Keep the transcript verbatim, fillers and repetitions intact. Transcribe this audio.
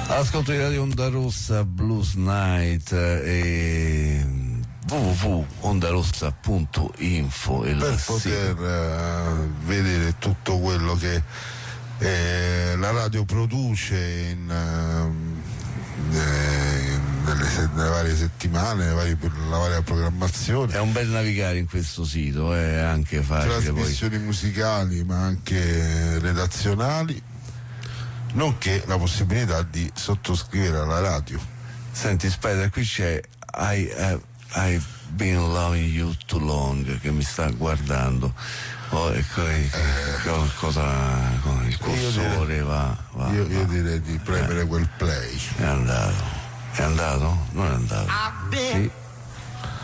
Ascolto di Radio Onda Rossa, Blues Night e w w w punto ondarossa punto info per poter uh, vedere tutto quello che eh, la radio produce in, uh, eh, nelle, nelle varie settimane, nelle varie, la varia programmazione. È un bel navigare in questo sito, è anche facile. Trasmissioni poi. musicali ma anche redazionali, nonché la possibilità di sottoscrivere alla radio. Senti Spider, qui c'è I have, I've been loving you too long, che mi sta guardando. Oh, e co- eh, co- cosa con il cursore direi, va, va, io, va. io direi di premere eh. quel play. È andato, è andato? Non è andato. I've been sì.